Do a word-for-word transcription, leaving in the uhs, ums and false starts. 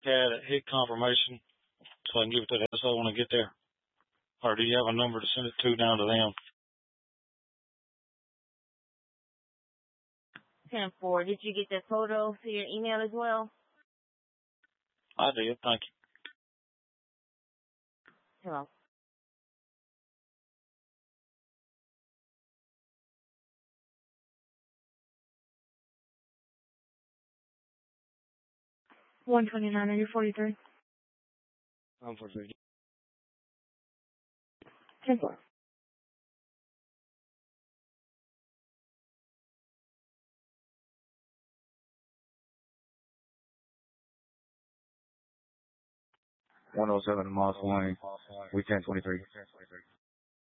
had a hit confirmation so I can give it to the S O when I get there? Or do you have a number to send it to down to them? ten four. Did you get that photo to your email as well? I did. Thank you. Hello. one twenty-nine, and you're forty-three. I'm forty-three. ten four. one oh seven Moss Lane, we ten twenty-three.